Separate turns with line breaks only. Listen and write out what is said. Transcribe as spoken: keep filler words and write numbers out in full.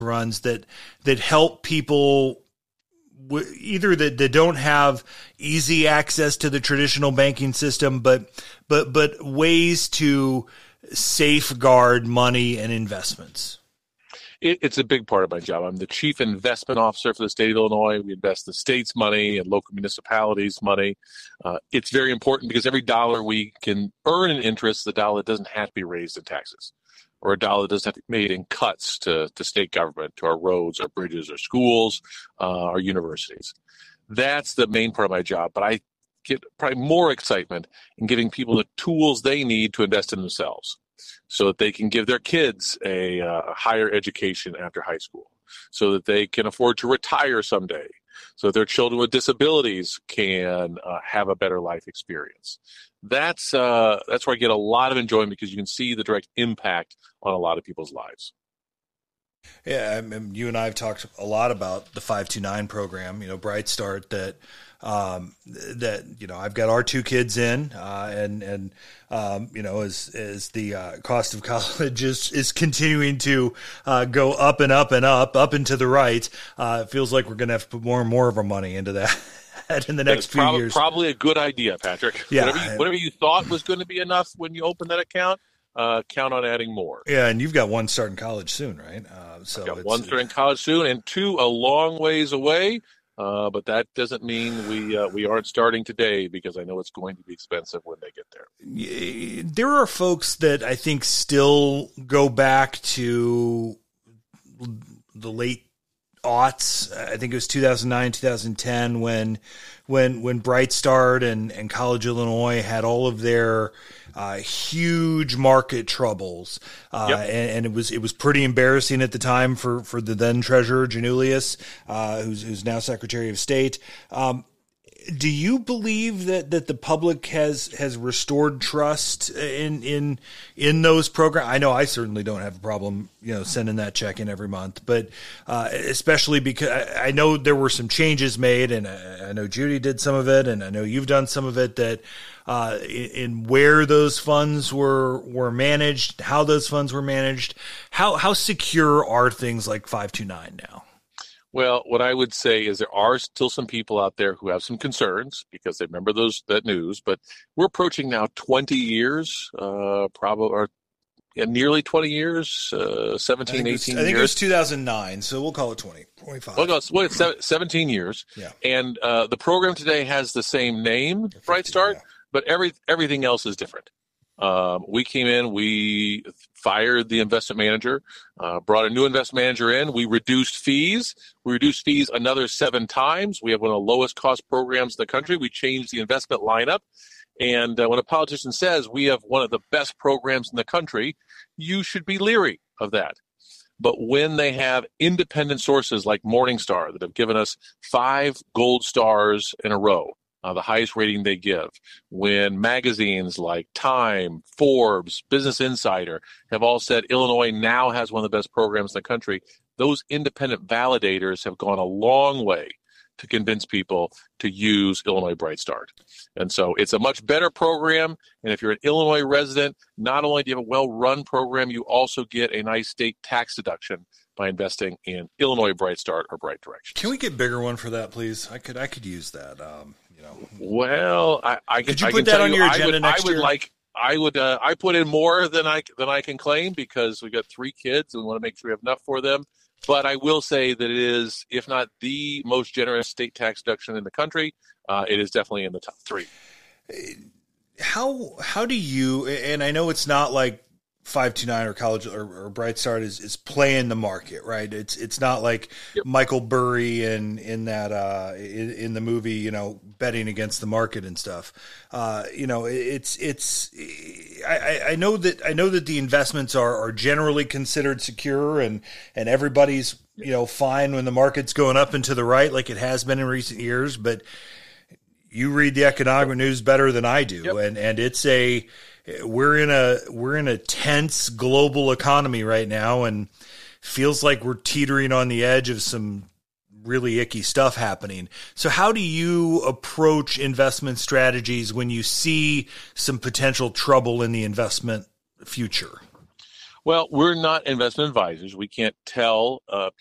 runs that that help people w- either that, that don't have easy access to the traditional banking system, but but but ways to safeguard money and investments?
It, it's a big part of my job. I'm the chief investment officer for the state of Illinois. We invest the state's money and local municipalities' money. Uh, it's very important because every dollar we can earn in interest, the dollar doesn't have to be raised in taxes, or a dollar doesn't have to be made in cuts to, to state government, to our roads, our bridges, our schools, uh, our universities. That's the main part of my job. But I get probably more excitement in giving people the tools they need to invest in themselves, so that they can give their kids a uh, higher education after high school, so that they can afford to retire someday, so that their children with disabilities can uh, have a better life experience. That's uh, that's where I get a lot of enjoyment, because you can see the direct impact on a lot of people's lives.
Yeah, I mean, you and I have talked a lot about the five two nine program, you know, Bright Start, that um, that, you know, I've got our two kids in, uh, and, and, um, you know, as, as the, uh, cost of college is, is continuing to, uh, go up and up and up, up and to the right. Uh, it feels like we're going to have to put more and more of our money into that in the next few
prob-
years.
Probably a good idea, Patrick.
Yeah.
Whatever you, whatever you thought was going to be enough when you opened that account, uh, count on adding more.
Yeah. And you've got one starting college soon, right? Uh, so
I've got
it's,
one starting college soon, and two a long ways away. Uh, but that doesn't mean we uh, we aren't starting today, because I know it's going to be expensive when they get there.
There are folks that I think still go back to the late aughts. I think it was two thousand nine, two thousand ten when when when Bright Start and, and College Illinois had all of their uh, huge market troubles, uh,
yep.
and, and it was it was pretty embarrassing at the time for, for the then treasurer Janulius, uh, who's who's now Secretary of State. Um, do you believe that, that the public has, has restored trust in, in, in those programs? I know I certainly don't have a problem, you know, sending that check in every month, but, uh, especially because I, I know there were some changes made, and I, I know Judy did some of it, and I know you've done some of it, that, uh, in, in where those funds were, were managed, how those funds were managed. How, how secure are things like five two nine now?
Well, what I would say is there are still some people out there who have some concerns because they remember those that news. But we're approaching now twenty years, uh, probably, or yeah, nearly twenty years, uh, seventeen,
I eighteen
years.
I think it was two thousand nine, so we'll call it twenty, twenty-five.
Well, it's, well, it's seventeen years.
Yeah.
And uh, the program today has the same name, Bright Start, yeah. but every everything else is different. Um, we came in, we fired the investment manager, uh, brought a new investment manager in. We reduced fees. We reduced fees another seven times. We have one of the lowest cost programs in the country. We changed the investment lineup. And uh, when a politician says we have one of the best programs in the country, you should be leery of that. But when they have independent sources like Morningstar that have given us five gold stars in a row, Uh, the highest rating they give, when magazines like Time, Forbes, Business Insider have all said Illinois now has one of the best programs in the country, those independent validators have gone a long way to convince people to use Illinois Bright Start. And so it's a much better program. And if you're an Illinois resident, not only do you have a well-run program, you also get a nice state tax deduction by investing in Illinois Bright Start or Bright Directions.
Can we get bigger one for that, please? I could I could use that. Um, you know.
Well, I, I can.
Could you
I
put
can
that
tell
on
you,
your
I
agenda
would,
next
I would
year?
like. I would. Uh, I put in more than I than I can claim because we got three kids and we want to make sure we have enough for them. But I will say that it is, if not the most generous state tax deduction in the country, uh, it is definitely in the top three.
How how do you? And I know it's not like five two nine or College or, or Bright Start is, is playing the market, right? It's it's not like yep. Michael Burry in in that uh, in, in the movie, you know, betting against the market and stuff. Uh, you know, it's it's. I, I know that I know that the investments are, are generally considered secure, and and everybody's you know fine when the market's going up and to the right, like it has been in recent years. But you read the economic news better than I do, yep. and and it's a. We're in a we're in a tense global economy right now, and feels like we're teetering on the edge of some really icky stuff happening. So how do you approach investment strategies when you see some potential trouble in the investment future?
Well, we're not investment advisors. We can't tell uh,